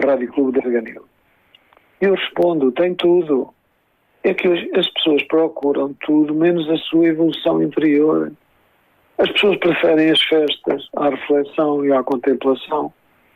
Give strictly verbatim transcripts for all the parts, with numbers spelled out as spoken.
Rádio Clube de Arganil. Eu respondo, tem tudo. É que hoje as pessoas procuram tudo, menos a sua evolução interior. As pessoas preferem as festas à reflexão e à contemplação.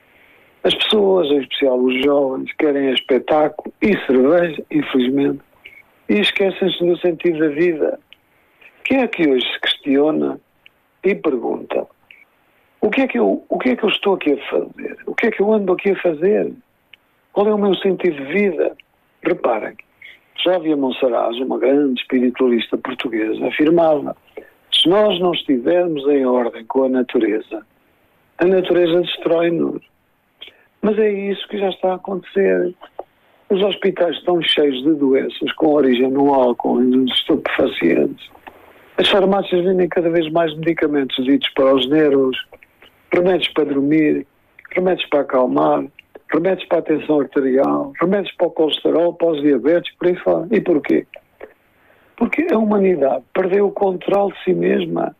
As pessoas, em especial os jovens, querem espetáculo e cerveja, infelizmente, e esquecem-se do sentido da vida. Quem é que hoje se questiona e pergunta, o que é que eu, o que é que eu estou aqui a fazer? O que é que eu ando aqui a fazer? Qual é o meu sentido de vida? Reparem, Sávia Monsaraz, uma grande espiritualista portuguesa, afirmava, se nós não estivermos em ordem com a natureza, a natureza destrói-nos. Mas é isso que já está a acontecer. Os hospitais estão cheios de doenças com origem no álcool e nos estupefacientes. As farmácias vendem cada vez mais medicamentos ditos para os nervos, remédios para dormir, remédios para acalmar, remédios para a tensão arterial, remédios para o colesterol, para os diabetes, por aí fora. E porquê? Porque a humanidade perdeu o controle de si mesma.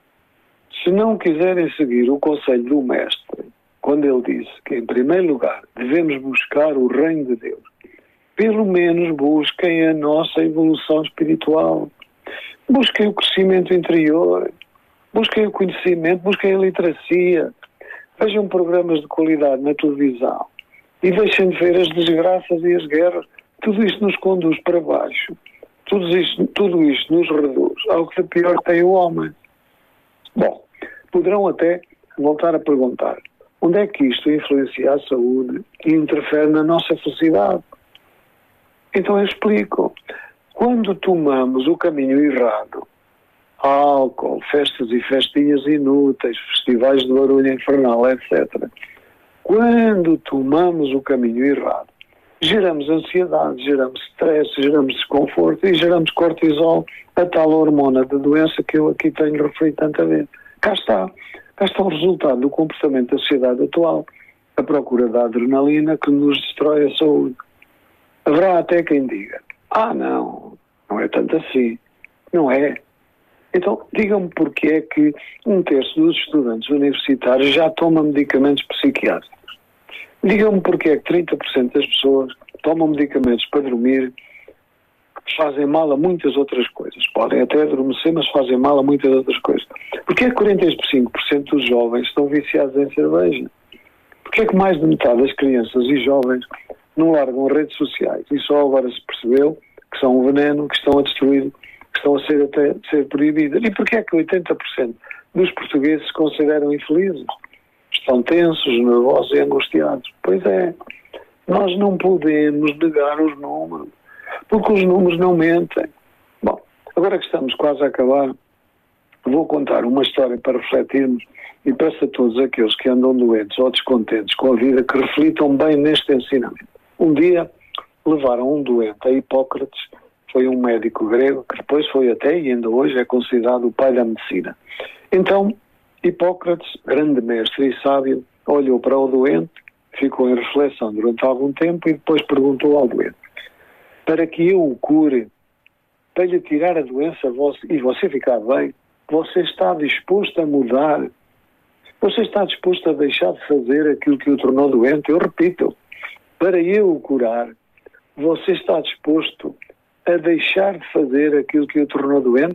Se não quiserem seguir o conselho do Mestre, quando ele disse que, em primeiro lugar, devemos buscar o reino de Deus, pelo menos busquem a nossa evolução espiritual. Busquem o crescimento interior, busquem o conhecimento, busquem a literacia, vejam programas de qualidade na televisão e deixem de ver as desgraças e as guerras. Tudo isto nos conduz para baixo. Tudo isto, tudo isto nos reduz ao que de pior tem o homem. Bom, poderão até voltar a perguntar, onde é que isto influencia a saúde e interfere na nossa felicidade? Então eu explico. Quando tomamos o caminho errado, álcool, festas e festinhas inúteis, festivais de barulho infernal, etcétera. Quando tomamos o caminho errado, geramos ansiedade, geramos stress, geramos desconforto e geramos cortisol, a tal hormona da doença que eu aqui tenho referido tanta vez. Cá está. Cá está o resultado do comportamento da sociedade atual, a procura da adrenalina que nos destrói a saúde. Haverá até quem diga, ah não, não é tanto assim. Não é. Então, digam-me porque é que um terço dos estudantes universitários já toma medicamentos psiquiátricos. Digam-me porque é que trinta por cento das pessoas tomam medicamentos para dormir que fazem mal a muitas outras coisas. Podem até adormecer, mas fazem mal a muitas outras coisas. Porque é que quarenta e cinco por cento dos jovens estão viciados em cerveja? Porque é que mais de metade das crianças e jovens não largam redes sociais e só agora se percebeu que são um veneno, que estão a destruir, que estão a ser até ser proibidas? E porque é que oitenta por cento dos portugueses se consideram infelizes? Estão tensos, nervosos e angustiados. Pois é, nós não podemos negar os números, porque os números não mentem. Bom, agora que estamos quase a acabar, vou contar uma história para refletirmos e peço a todos aqueles que andam doentes ou descontentes com a vida que reflitam bem neste ensinamento. Um dia levaram um doente a Hipócrates, foi um médico grego que depois foi até e ainda hoje é considerado o pai da medicina. Então, Hipócrates, grande mestre e sábio, olhou para o doente, ficou em reflexão durante algum tempo e depois perguntou ao doente, para que eu o cure, para lhe tirar a doença e você ficar bem, você está disposto a mudar? Você está disposto a deixar de fazer aquilo que o tornou doente? Eu repito, para eu o curar, você está disposto a deixar de fazer aquilo que o tornou doente?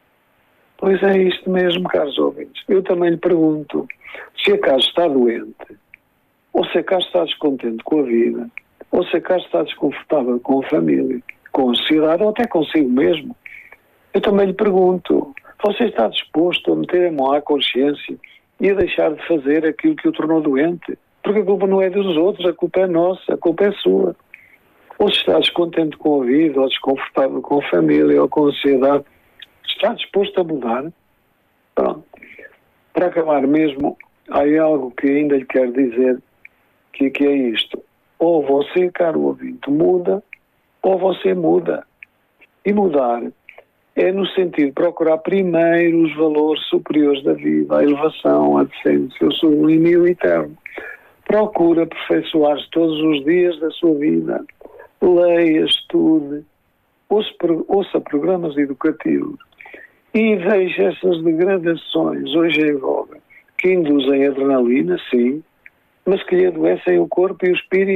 Pois é isto mesmo, caros ouvintes. Eu também lhe pergunto, se acaso está doente, ou se acaso está descontente com a vida, ou se acaso está desconfortável com a família, com a sociedade, ou até consigo mesmo, eu também lhe pergunto, você está disposto a meter a mão à consciência e a deixar de fazer aquilo que o tornou doente? Porque a culpa não é dos outros, a culpa é nossa, a culpa é sua. Ou se está descontente com a vida, ou desconfortável com a família, ou com a sociedade, está disposto a mudar? Pronto. Para acabar mesmo, há algo que ainda lhe quero dizer, que, que é isto. Ou você, caro ouvinte, muda, ou você muda. E mudar é no sentido de procurar primeiro os valores superiores da vida, a elevação, a decência, o sublime e o eterno. Procura aperfeiçoar-se todos os dias da sua vida. Leia, estude, ouça, ouça programas educativos e veja essas degradações hoje em voga, que induzem adrenalina, sim, mas que lhe adoecem o corpo e o espírito.